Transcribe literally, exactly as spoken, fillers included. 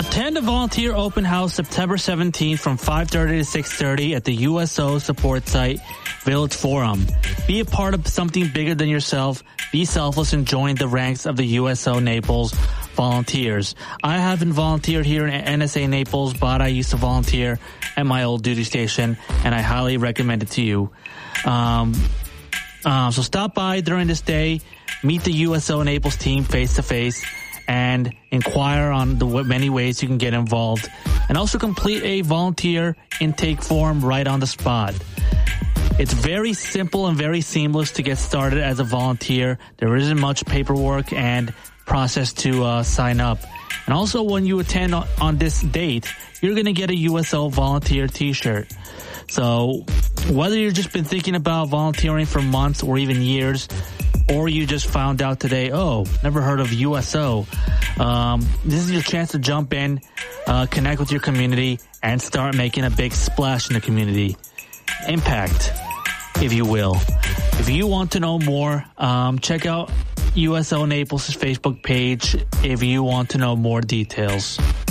Attend a volunteer open house September seventeenth from five thirty to six thirty at the U S O support site, Village Forum. Be a part of something bigger than yourself. Be selfless and join the ranks of the U S O Naples volunteers. I haven't volunteered here in N S A Naples, but I used to volunteer at my old duty station, and I highly recommend it to you. Um, uh, so stop by during this day, meet the U S O Naples team face to face, and inquire on the many ways you can get involved, and also complete a volunteer intake form right on the spot. It's very simple and very seamless to get started as a volunteer. There isn't much paperwork and process to uh, sign up. And also, when you attend on, on this date, you're going to get a U S O volunteer t-shirt. So whether you've just been thinking about volunteering for months or even years, or you just found out today, oh, never heard of U S O, um, this is your chance to jump in, uh, connect with your community, and start making a big splash in the community. Impact, if you will. If you want to know more, um, check out U S O Naples' Facebook page if you want to know more details.